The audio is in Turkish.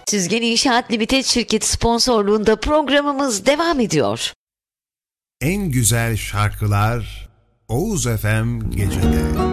Süzgen İnşaat Limited şirketi sponsorluğunda programımız devam ediyor. En güzel şarkılar Oğuz FM Gece'de.